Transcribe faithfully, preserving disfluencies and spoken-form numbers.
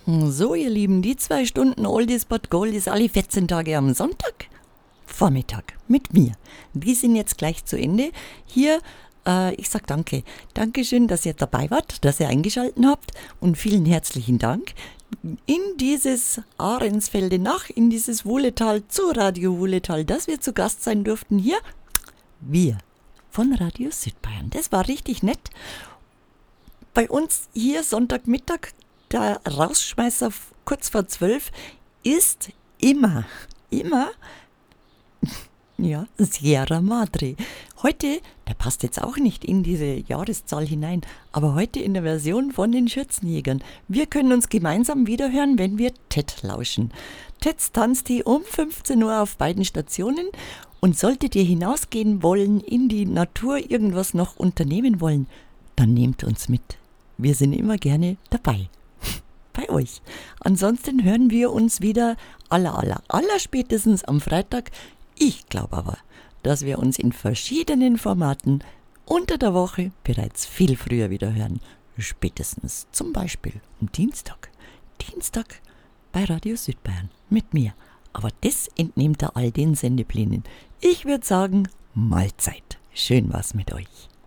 So, ihr Lieben, die zwei Stunden Oldies but Goldies alle vierzehn Tage am Sonntag Vormittag mit mir. Die sind jetzt gleich zu Ende. Hier, äh, ich sag danke. Dankeschön, dass ihr dabei wart, dass ihr eingeschaltet habt und vielen herzlichen Dank in dieses Ahrensfelde nach, in dieses Wuhletal, zu Radio Wuhletal, dass wir zu Gast sein durften. Hier, wir von Radio Südbayern. Das war richtig nett. Bei uns hier Sonntagmittag, der Rausschmeißer kurz vor zwölf ist immer, immer, ja, Sierra Madre. Heute, der passt jetzt auch nicht in diese Jahreszahl hinein, aber heute in der Version von den Schürzenjägern. Wir können uns gemeinsam wiederhören, wenn wir Ted lauschen. Teds tanzt die um fünfzehn Uhr auf beiden Stationen. Und solltet ihr hinausgehen wollen, in die Natur irgendwas noch unternehmen wollen, dann nehmt uns mit. Wir sind immer gerne dabei. Bei euch. Ansonsten hören wir uns wieder aller, aller, aller spätestens am Freitag. Ich glaube aber, dass wir uns in verschiedenen Formaten unter der Woche bereits viel früher wieder hören. Spätestens zum Beispiel am Dienstag. Dienstag bei Radio Südbayern mit mir. Aber das entnehmt ihr all den Sendeplänen. Ich würde sagen, Mahlzeit. Schön war's mit euch.